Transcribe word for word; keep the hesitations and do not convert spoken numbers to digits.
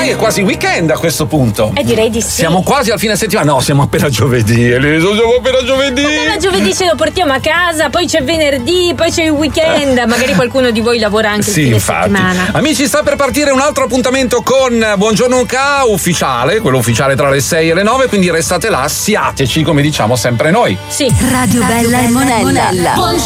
ormai è quasi weekend a questo punto. Eh, direi di sì. Siamo quasi al fine settimana. No, siamo appena giovedì, Elisa, siamo appena giovedì. Appena giovedì ce lo portiamo a casa, poi c'è venerdì, poi c'è il weekend. Magari qualcuno di voi lavora anche Sì, il fine infatti. settimana. Amici, sta per partire un altro appuntamento con Buongiorno U K ufficiale, quello ufficiale tra le sei e le nove, quindi restate là, siateci come diciamo sempre noi. Sì. Radio Bella e Monella.